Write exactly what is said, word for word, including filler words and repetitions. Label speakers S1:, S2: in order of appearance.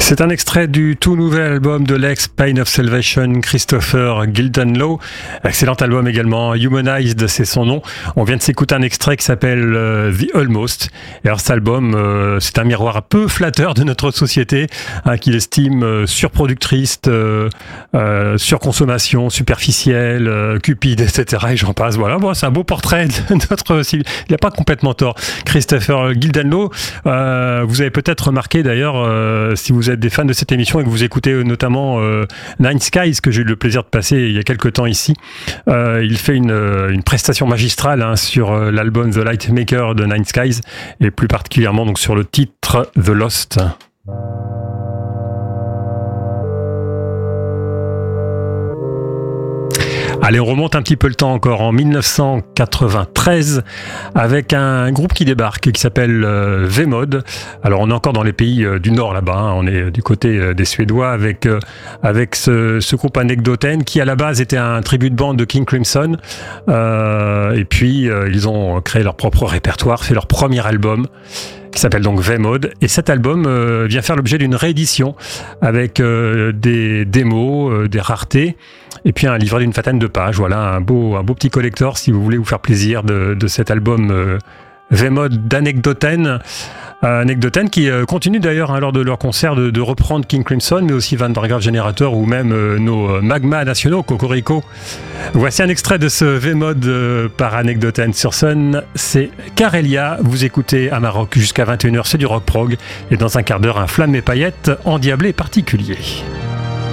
S1: C'est un extrait du tout nouvel album de l'ex Pain of Salvation, Christopher Gildenlow. Excellent album également, Humanized, c'est son nom. On vient de s'écouter un extrait qui s'appelle euh, The Almost. Et alors cet album, euh, c'est un miroir un peu flatteur de notre société, hein, qu'il estime euh, surproductrice, euh, euh, surconsommation, superficielle, euh, cupide, et cetera. Et j'en passe. Voilà, bon, c'est un beau portrait de notre... Il n'a pas complètement tort. Christopher Gildenlow, euh, vous avez peut-être remarqué d'ailleurs, euh, si vous êtes des fans de cette émission et que vous écoutez notamment euh, Nine Skies, que j'ai eu le plaisir de passer il y a quelques temps ici, euh, il fait une, une prestation magistrale hein, sur euh, l'album The Lightmaker de Nine Skies, et plus particulièrement donc sur le titre The Lost. Allez, on remonte un petit peu le temps encore en dix-neuf cent quatre-vingt-treize avec un groupe qui débarque qui s'appelle euh, V-Mod. Alors on est encore dans les pays euh, du Nord là-bas, hein. On est du côté euh, des Suédois avec, euh, avec ce, ce groupe Anekdoten qui à la base était un tribut de bande de King Crimson, euh, et puis euh, ils ont créé leur propre répertoire, fait leur premier album qui s'appelle donc V-Mod, et cet album euh, vient faire l'objet d'une réédition avec euh, des démos, euh, des raretés, et puis un livret d'une vingtaine de pages. Voilà, un beau, un beau petit collector si vous voulez vous faire plaisir de, de cet album euh, V-Mod d'Anekdoten. Euh, Anekdoten qui euh, continue d'ailleurs hein, lors de leur concert de, de reprendre King Crimson, mais aussi Van der Graaf Generator ou même euh, nos euh, Magma nationaux, Cocorico. Voici un extrait de ce V-Mod euh, par Anekdoten sur Sun. C'est Karelia, vous écoutez à Maroc jusqu'à vingt et une heures, c'est du rock prog, et dans un quart d'heure un Flamme et Paillettes endiablé particulier.